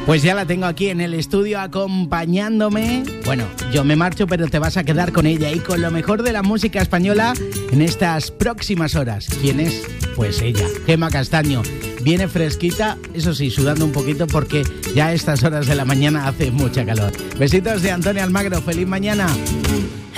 Pues ya la tengo aquí en el estudio acompañándome. Bueno, yo me marcho, pero te vas a quedar con ella y con lo mejor de la música española en estas próximas horas. ¿Quién es? Pues ella, Gemma Castaño. Viene fresquita, eso sí, sudando un poquito porque ya a estas horas de la mañana hace mucha calor. Besitos de Antonio Almagro, feliz mañana.